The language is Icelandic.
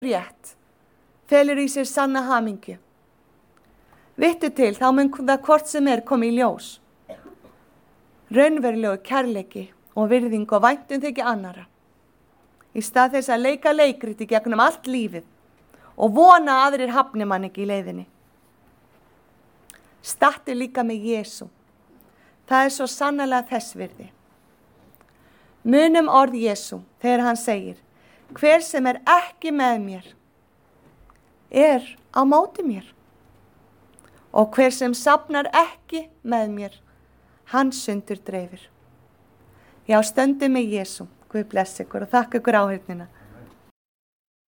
rétt felur í sér sanna hamingju. Vittu til, þá mun það hvort sem komi í ljós. Raunverulegu kærleiki og virðing og væntumþykja annarra. Í stað þess að leika leikrit í gegnum allt lífið og vona að aðrir hafni mann ekki í leiðinni. Stattu líka með Jesú. Það svo sannarlega þess virði. Munum orð Jesú þegar hann segir: hver sem ekki með mér á móti mér. Og hver sem safnar ekki með mér, hann sundur dreifir. Já, stöndum með Jesú. Guð blessi ykkur og þakka ykkur áheyrnina.